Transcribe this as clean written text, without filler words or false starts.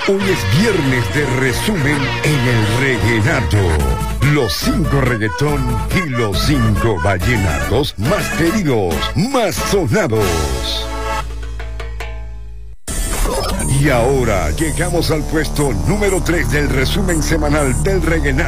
Hoy es viernes de resumen en el Reguenato. Los 5 reggaetón y los 5 vallenatos más pedidos, más sonados. Y ahora llegamos al puesto número 3 del resumen semanal del Reguenato.